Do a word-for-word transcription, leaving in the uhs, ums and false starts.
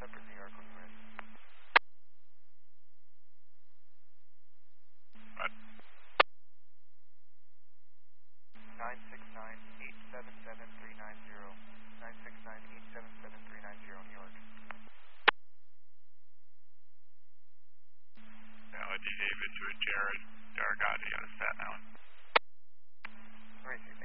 Shepherd, New York, when you're ready. What? nine six nine, eight seven seven, three nine zero. nine six nine, eight seven seven, three nine zero, New York. L D David to a Jared Dargotti out of Staten Island. Right,